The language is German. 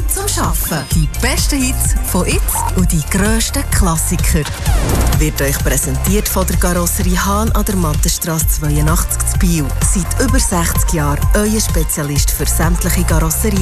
zum Arbeiten. Die besten Hits von jetzt und die grössten Klassiker. Wird euch präsentiert von der Karosserie Hahn an der Mattenstrasse 82 zu Biel. Seit über 60 Jahren euer Spezialist für sämtliche Karosserien.